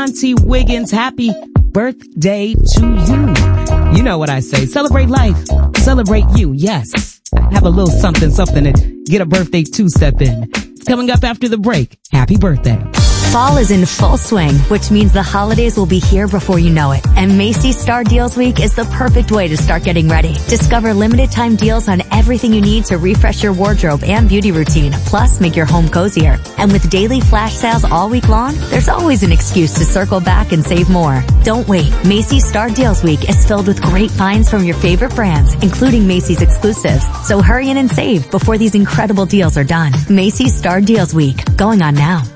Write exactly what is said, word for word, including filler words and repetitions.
Auntie Wiggins, happy birthday to you. You know what I say. Celebrate life. Celebrate you. Yes. Have a little something, something to get a birthday two-step in. It's coming up after the break. Happy birthday. Fall is in full swing, which means the holidays will be here before you know it. And Macy's Star Deals Week is the perfect way to start getting ready. Discover limited time deals on everything you need to refresh your wardrobe and beauty routine, plus make your home cozier. And with daily flash sales all week long, there's always an excuse to circle back and save more. Don't wait. Macy's Star Deals Week is filled with great finds from your favorite brands, including Macy's exclusives. So hurry in and save before these incredible deals are done. Macy's Star Deals Week, going on now.